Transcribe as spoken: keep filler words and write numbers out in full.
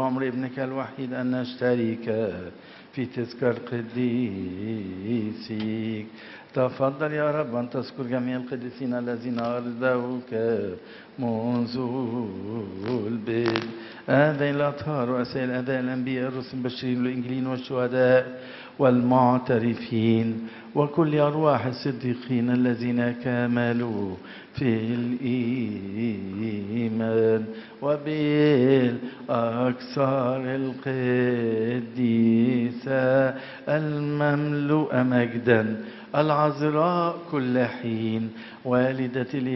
عمر ابنك الوحيد أن نشترك في تذكار قديسيك. تفضل يا رب أن تذكر جميع القديسين الذين أرضوك منذ البدء، آباء الأطهار وأساء الآباء الأنبياء الرسل البشرين والإنجيلين والشهداء والمعترفين وكل أرواح الصديقين الذين كملوا في الإيمان، وبالأكثار القديسة المملوءة مجدا العذراء كل حين والدة